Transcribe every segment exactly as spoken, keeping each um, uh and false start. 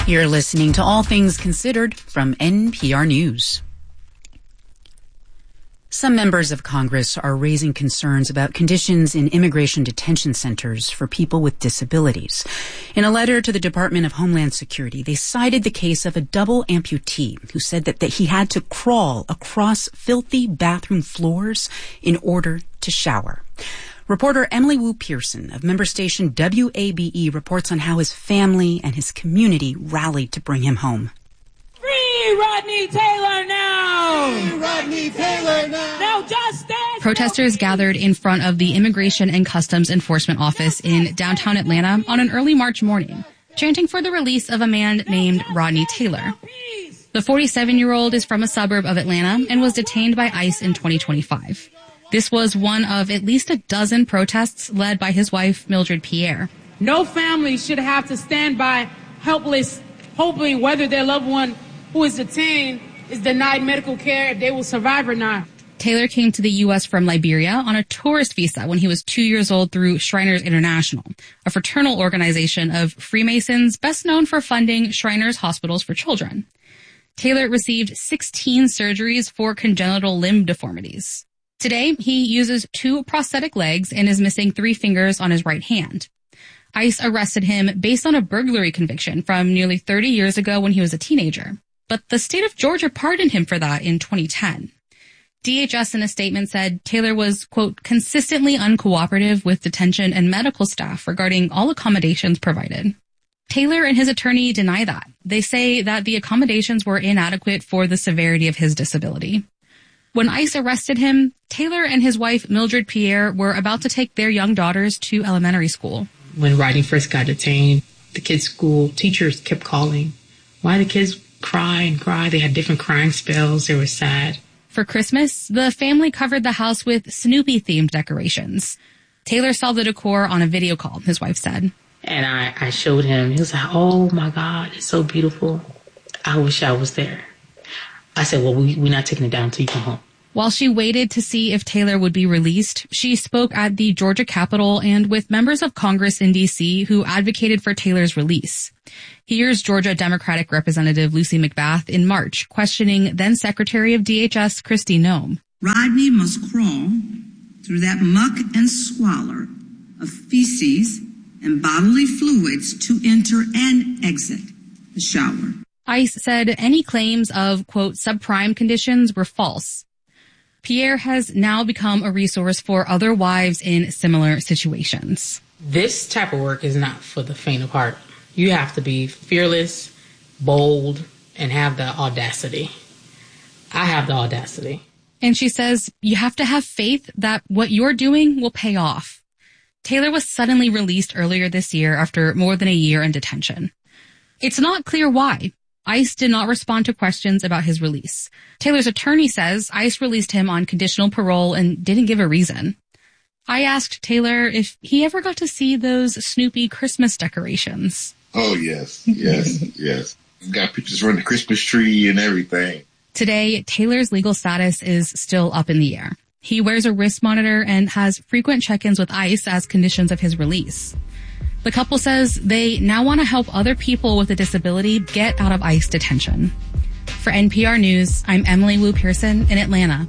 You're listening to All Things Considered from N P R News. Some members of Congress are raising concerns about conditions in immigration detention centers for people with disabilities. In a letter to the Department of Homeland Security, they cited the case of a double amputee who said that, that he had to crawl across filthy bathroom floors in order to shower. Reporter Emily Wu Pearson of member station W A B E reports on how his family and his community rallied to bring him home. Free Rodney Taylor now! Free Rodney Taylor now! Now justice! Protesters gathered in front of the Immigration and Customs Enforcement Office in downtown Atlanta on an early March morning, chanting for the release of a man named Rodney Taylor. The forty-seven-year-old is from a suburb of Atlanta and was detained by ICE in twenty twenty-five. This was one of at least a dozen protests led by his wife, Mildred Pierre. No family should have to stand by helpless, hoping whether their loved one who is detained is denied medical care if they will survive or not. Taylor came to the U S from Liberia on a tourist visa when he was two years old through Shriners International, a fraternal organization of Freemasons best known for funding Shriners hospitals for children. Taylor received sixteen surgeries for congenital limb deformities. Today, he uses two prosthetic legs and is missing three fingers on his right hand. ICE arrested him based on a burglary conviction from nearly thirty years ago when he was a teenager. But the state of Georgia pardoned him for that in twenty ten. D H S in a statement said Taylor was, quote, consistently uncooperative with detention and medical staff regarding all accommodations provided. Taylor and his attorney deny that. They say that the accommodations were inadequate for the severity of his disability. When ICE arrested him, Taylor and his wife, Mildred Pierre, were about to take their young daughters to elementary school. When Rodney first got detained, the kids' school teachers kept calling. Why the kids cry and cry? They had different crying spells. They were sad. For Christmas, the family covered the house with Snoopy-themed decorations. Taylor saw the decor on a video call, his wife said. And I, I showed him. He was like, oh, my God, it's so beautiful. I wish I was there. I said, well, we, we're not taking it down until you come home. While she waited to see if Taylor would be released, she spoke at the Georgia Capitol and with members of Congress in D C who advocated for Taylor's release. Here's Georgia Democratic Representative Lucy McBath in March, questioning then Secretary of D H S Kristi Noem. Rodney must crawl through that muck and squalor of feces and bodily fluids to enter and exit the shower. ICE said any claims of, quote, subprime conditions were false. Pierre has now become a resource for other wives in similar situations. This type of work is not for the faint of heart. You have to be fearless, bold, and have the audacity. I have the audacity. And she says you have to have faith that what you're doing will pay off. Taylor was suddenly released earlier this year after more than a year in detention. It's not clear why. ICE did not respond to questions about his release. Taylor's attorney says ICE released him on conditional parole and didn't give a reason. I asked Taylor if he ever got to see those Snoopy Christmas decorations. Oh, yes, yes, yes. Got pictures from the Christmas tree and everything. Today, Taylor's legal status is still up in the air. He wears a wrist monitor and has frequent check-ins with ICE as conditions of his release. The couple says they now want to help other people with a disability get out of ICE detention. For N P R News, I'm Emily Wu Pearson in Atlanta.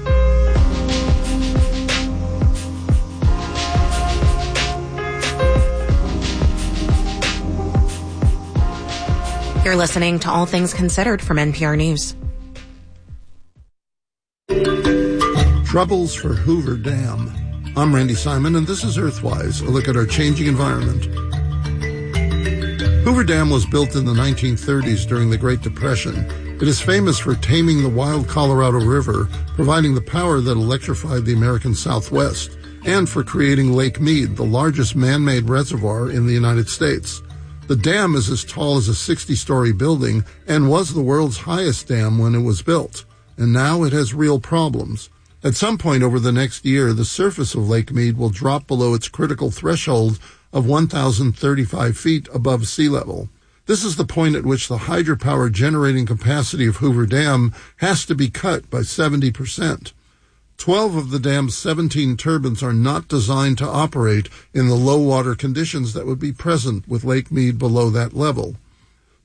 You're listening to All Things Considered from N P R News. Troubles for Hoover Dam. I'm Randy Simon, and this is Earthwise, a look at our changing environment. Hoover Dam was built in the nineteen thirties during the Great Depression. It is famous for taming the wild Colorado River, providing the power that electrified the American Southwest, and for creating Lake Mead, the largest man-made reservoir in the United States. The dam is as tall as a sixty-story building and was the world's highest dam when it was built. And now it has real problems. At some point over the next year, the surface of Lake Mead will drop below its critical threshold of one thousand thirty-five feet above sea level. This is the point at which the hydropower generating capacity of Hoover Dam has to be cut by seventy percent. Twelve of the dam's seventeen turbines are not designed to operate in the low water conditions that would be present with Lake Mead below that level.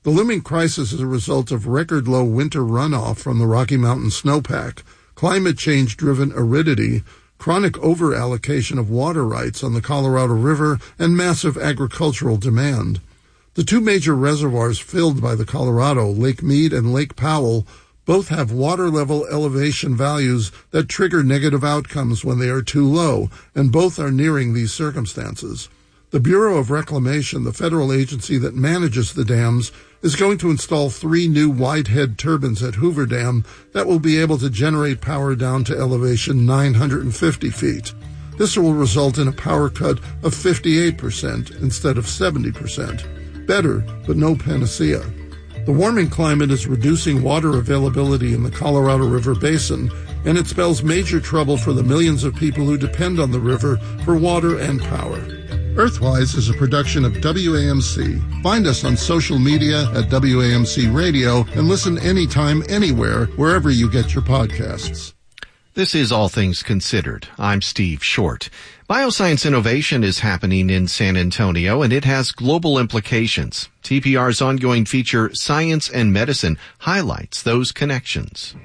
The looming crisis is a result of record-low winter runoff from the Rocky Mountain snowpack, climate change-driven aridity, chronic over-allocation of water rights on the Colorado River, and massive agricultural demand. The two major reservoirs filled by the Colorado, Lake Mead and Lake Powell, both have water level elevation values that trigger negative outcomes when they are too low, and both are nearing these circumstances. The Bureau of Reclamation, the federal agency that manages the dams, is going to install three new wide-head turbines at Hoover Dam that will be able to generate power down to elevation nine hundred fifty feet. This will result in a power cut of fifty-eight percent instead of seventy percent. Better, but no panacea. The warming climate is reducing water availability in the Colorado River Basin, and it spells major trouble for the millions of people who depend on the river for water and power. Earthwise is a production of W A M C. Find us on social media at W A M C Radio and listen anytime, anywhere, wherever you get your podcasts. This is All Things Considered. I'm Steve Short. Bioscience innovation is happening in San Antonio, and it has global implications. T P R's ongoing feature, Science and Medicine, highlights those connections.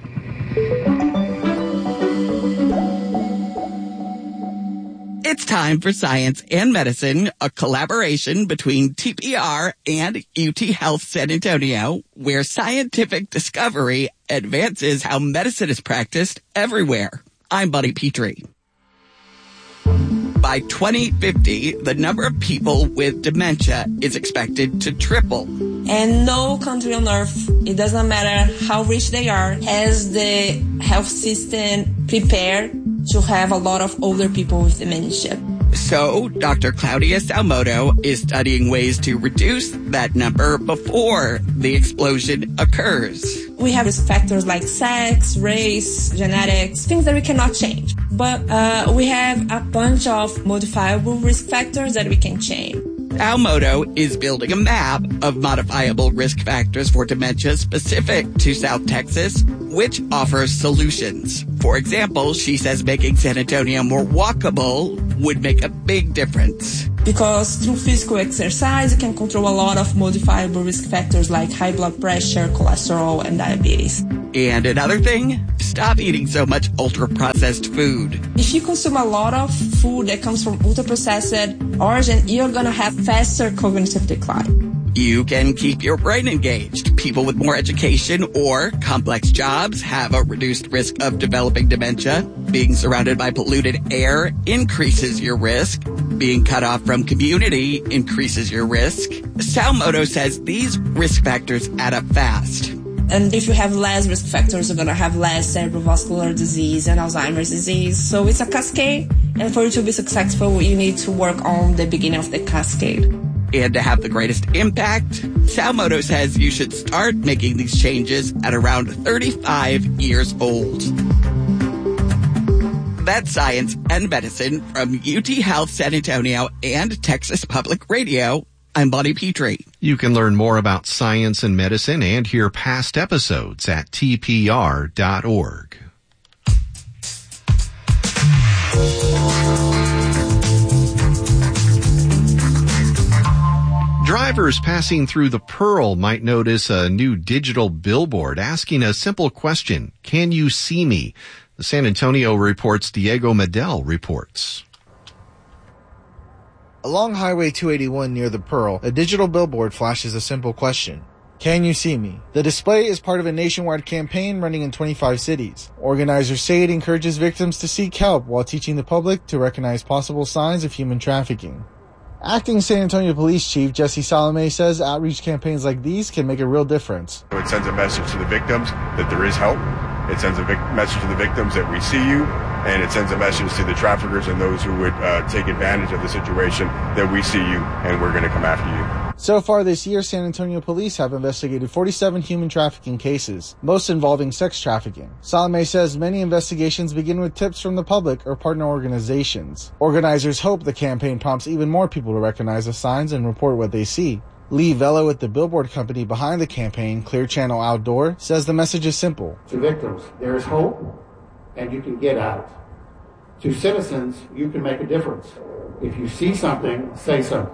It's time for Science and Medicine, a collaboration between T P R and U T Health San Antonio, where scientific discovery advances how medicine is practiced everywhere. I'm Buddy Petrie. By twenty fifty, the number of people with dementia is expected to triple. And no country on earth, it doesn't matter how rich they are, has the health system prepared to have a lot of older people with dementia. So, Doctor Claudia Salmodo is studying ways to reduce that number before the explosion occurs. We have risk factors like sex, race, genetics, things that we cannot change. But uh, we have a bunch of modifiable risk factors that we can change. Salmodo is building a map of modifiable risk factors for dementia specific to South Texas, which offers solutions. For example, she says making San Antonio more walkable would make a big difference. Because through physical exercise, you can control a lot of modifiable risk factors like high blood pressure, cholesterol, and diabetes. And another thing, stop eating so much ultra-processed food. If you consume a lot of food that comes from ultra-processed origin, you're going to have faster cognitive decline. You can keep your brain engaged. People with more education or complex jobs have a reduced risk of developing dementia. Being surrounded by polluted air increases your risk. Being cut off from community increases your risk. Salmodo says these risk factors add up fast. And if you have less risk factors, you're going to have less cerebrovascular disease and Alzheimer's disease. So it's a cascade. And for you to be successful, you need to work on the beginning of the cascade. And to have the greatest impact, Salmodo says you should start making these changes at around thirty-five years old. That's Science and Medicine from U T Health San Antonio and Texas Public Radio. I'm Buddy Petrie. You can learn more about science and medicine and hear past episodes at T P R dot org. Drivers passing through the Pearl might notice a new digital billboard asking a simple question, can you see me? The San Antonio Report's Diego Medel reports. Along Highway two eighty-one near the Pearl, a digital billboard flashes a simple question. Can you see me? The display is part of a nationwide campaign running in twenty-five cities. Organizers say it encourages victims to seek help while teaching the public to recognize possible signs of human trafficking. Acting San Antonio Police Chief Jesse Salome says outreach campaigns like these can make a real difference. It sends a message to the victims that there is help. It sends a vic- message to the victims that we see you, and it sends a message to the traffickers and those who would uh, take advantage of the situation that we see you and we're going to come after you. So far this year, San Antonio police have investigated forty-seven human trafficking cases, most involving sex trafficking. Salome says many investigations begin with tips from the public or partner organizations. Organizers hope the campaign prompts even more people to recognize the signs and report what they see. Lee Velo at the billboard company behind the campaign, Clear Channel Outdoor, says the message is simple. To victims, there is hope, and you can get out. To citizens, you can make a difference. If you see something, say something.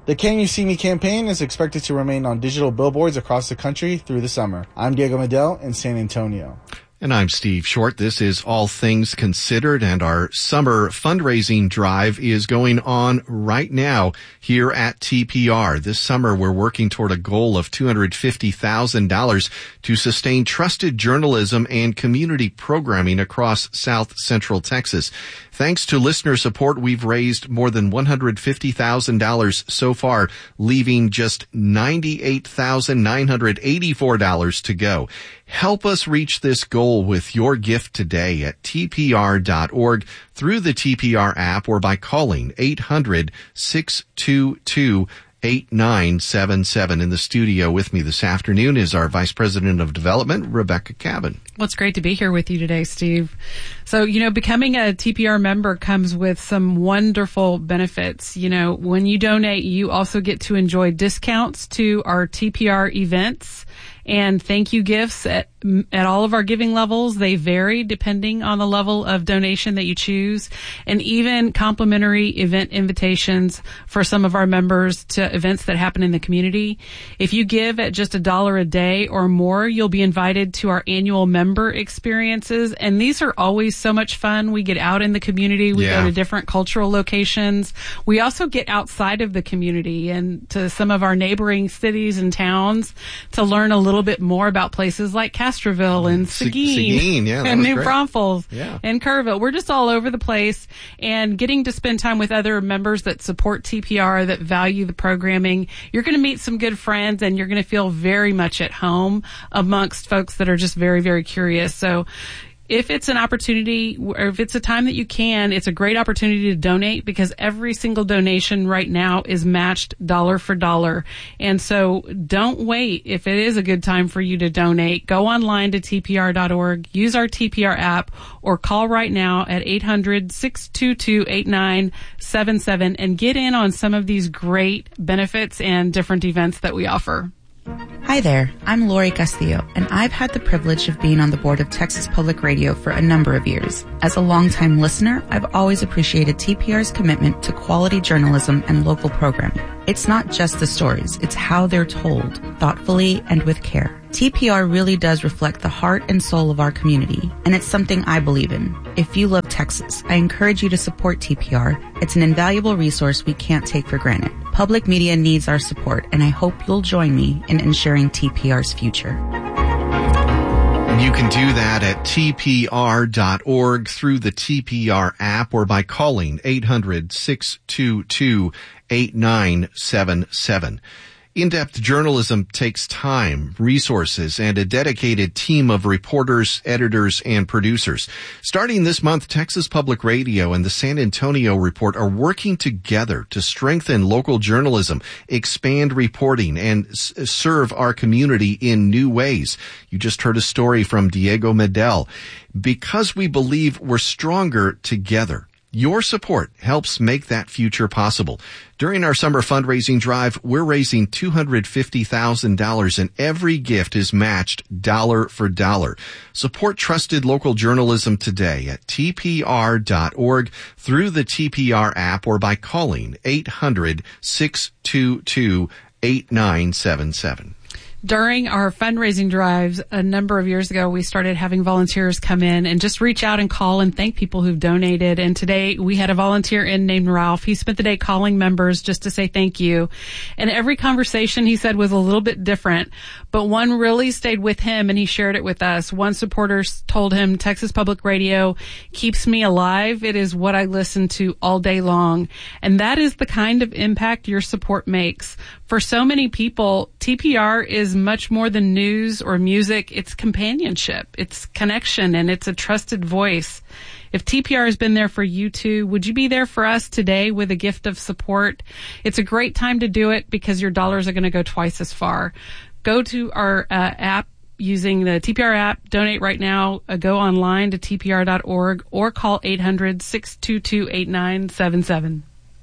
The Can You See Me campaign is expected to remain on digital billboards across the country through the summer. I'm Diego Medel in San Antonio. And I'm Steve Short. This is All Things Considered, and our summer fundraising drive is going on right now here at T P R. This summer, we're working toward a goal of two hundred fifty thousand dollars to sustain trusted journalism and community programming across South Central Texas. Thanks to listener support, we've raised more than one hundred fifty thousand dollars so far, leaving just ninety-eight thousand nine hundred eighty-four dollars to go. Help us reach this goal with your gift today at T P R dot org, through the T P R app, or by calling eight hundred six two two eight nine seven seven. In the studio with me this afternoon is our Vice President of Development, Rebecca Cabin. Well, it's great to be here with you today, Steve. So, you know, becoming a T P R member comes with some wonderful benefits. You know, when you donate, you also get to enjoy discounts to our T P R events and thank you gifts at at all of our giving levels. They vary depending on the level of donation that you choose, and even complimentary event invitations for some of our members to events that happen in the community. If you give at just a dollar a day or more, you'll be invited to our annual member experiences, and these are always so much fun. We get out in the community. We Yeah. go to different cultural locations. We also get outside of the community and to some of our neighboring cities and towns to learn a little bit more about places like Castroville and Se- Seguin, Seguin, yeah, that and was New great. Braunfels Yeah. and Kerrville. We're just all over the place, and getting to spend time with other members that support T P R, that value the programming. You're going to meet some good friends, and you're going to feel very much at home amongst folks that are just very, very curious. So if it's an opportunity, or if it's a time that you can, it's a great opportunity to donate, because every single donation right now is matched dollar for dollar. And so don't wait. If it is a good time for you to donate, go online to T P R dot org, use our T P R app, or call right now at eight hundred six two two eight nine seven seven and get in on some of these great benefits and different events that we offer. Hi there, I'm Lori Castillo, and I've had the privilege of being on the board of Texas Public Radio for a number of years. As a longtime listener, I've always appreciated T P R's commitment to quality journalism and local programming. It's not just the stories, it's how they're told, thoughtfully and with care. T P R really does reflect the heart and soul of our community, and it's something I believe in. If you love Texas, I encourage you to support T P R. It's an invaluable resource we can't take for granted. Public media needs our support, and I hope you'll join me in ensuring T P R's future. And you can do that at T P R dot org, through the T P R app, or by calling eight hundred six two two eight nine seven seven. In-depth journalism takes time, resources, and a dedicated team of reporters, editors, and producers. Starting this month, Texas Public Radio and the San Antonio Report are working together to strengthen local journalism, expand reporting, and s- serve our community in new ways. You just heard a story from Diego Medel. Because we believe we're stronger together. Your support helps make that future possible. During our summer fundraising drive, we're raising two hundred fifty thousand dollars, and every gift is matched dollar for dollar. Support trusted local journalism today at T P R dot org, through the T P R app, or by calling eight hundred six two two eight nine seven seven. During our fundraising drives a number of years ago, we started having volunteers come in and just reach out and call and thank people who've donated. And today we had a volunteer in named Ralph. He spent the day calling members just to say thank you. And every conversation, he said, was a little bit different, but one really stayed with him, and he shared it with us. One supporter told him, Texas Public Radio keeps me alive. It is what I listen to all day long. And that is the kind of impact your support makes. For so many people, T P R is much more than news or music. It's companionship, it's connection, and it's a trusted voice. If T P R has been there for you too, would you be there for us today with a gift of support? It's a great time to do it, because your dollars are going to go twice as far. Go to our uh, app using the T P R app, donate right now, uh, go online to T P R dot org, or call eight hundred six two two eight nine seven seven.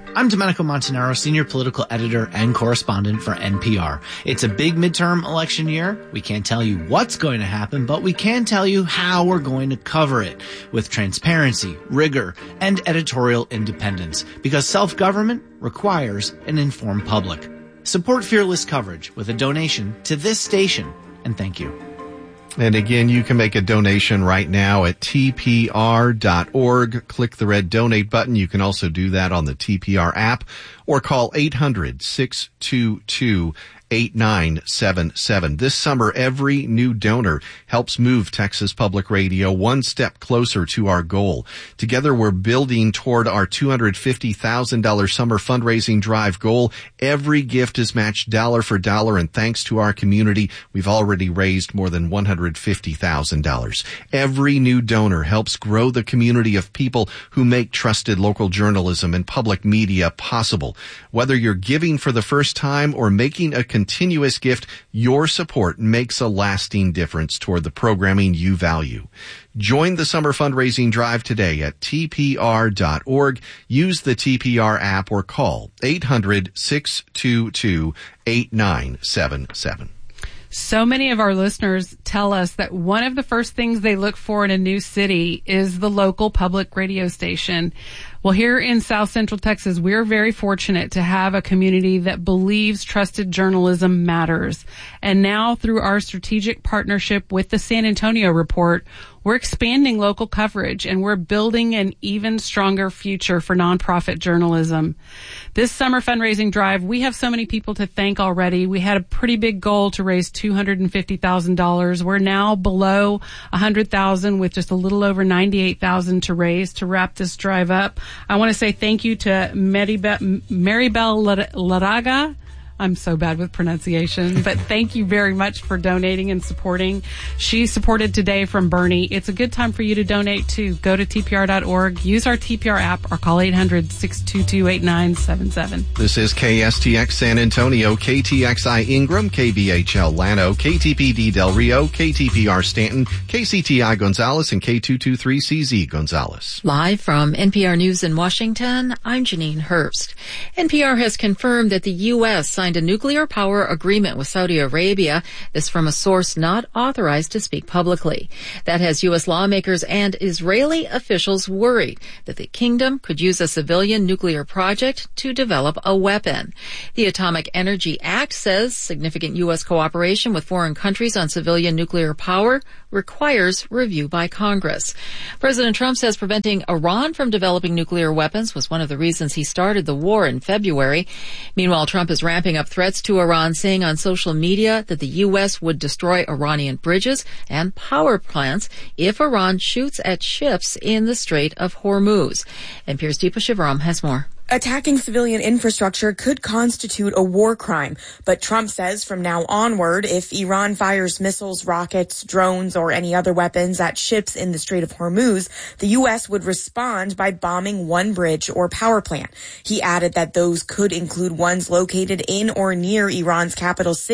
I'm Domenico Montanaro, Senior Political Editor and Correspondent for N P R. It's a big midterm election year. We can't tell you what's going to happen, but we can tell you how we're going to cover it with transparency, rigor, and editorial independence, because self-government requires an informed public. Support fearless coverage with a donation to this station, and thank you. And again, you can make a donation right now at T P R dot org. Click the red donate button. You can also do that on the T P R app or call eight hundred, six two two, eight nine seven seven. This summer, every new donor helps move Texas Public Radio one step closer to our goal. Together, we're building toward our two hundred fifty thousand dollars summer fundraising drive goal. Every gift is matched dollar for dollar, and thanks to our community, we've already raised more than one hundred fifty thousand dollars. Every new donor helps grow the community of people who make trusted local journalism and public media possible. Whether you're giving for the first time or making a continuous gift, your support makes a lasting difference toward the programming you value. Join the summer fundraising drive today at T P R dot org. Use the T P R app or call eight hundred, six two two, eight nine seven seven. So many of our listeners tell us that one of the first things they look for in a new city is the local public radio station. Well, here in South Central Texas, we're very fortunate to have a community that believes trusted journalism matters. And now, through our strategic partnership with the San Antonio Report, we're expanding local coverage and we're building an even stronger future for nonprofit journalism. This summer fundraising drive, we have so many people to thank already. We had a pretty big goal to raise two hundred fifty thousand dollars. We're now below one hundred thousand dollars with just a little over ninety-eight thousand dollars to raise to wrap this drive up. I want to say thank you to Maribel, Maribel Laraga. I'm so bad with pronunciation, but thank you very much for donating and supporting. She supported today from Bernie. It's a good time for you to donate too. Go to T P R dot org, use our T P R app, or call eight hundred, six two two, eight nine seven seven. This is K S T X San Antonio, K T X I Ingram, K B H L Llano, K T P D Del Rio, K T P R Stanton, K C T I Gonzales, and K two two three C Z Gonzales. Live from N P R News in Washington, I'm Janine Herbst. N P R has confirmed that the U S signed a nuclear power agreement with Saudi Arabia. This from a source not authorized to speak publicly. That has U S lawmakers and Israeli officials worried that the kingdom could use a civilian nuclear project to develop a weapon. The Atomic Energy Act says significant U S cooperation with foreign countries on civilian nuclear power requires review by Congress. President Trump says preventing Iran from developing nuclear weapons was one of the reasons he started the war in February. Meanwhile, Trump is ramping up threats to Iran, saying on social media that the U S would destroy Iranian bridges and power plants if Iran shoots at ships in the Strait of Hormuz. N P R's Deepa Shivaram has more. Attacking civilian infrastructure could constitute a war crime, but Trump says from now onward, if Iran fires missiles, rockets, drones, or any other weapons at ships in the Strait of Hormuz, the U S would respond by bombing one bridge or power plant. He added that those could include ones located in or near Iran's capital city.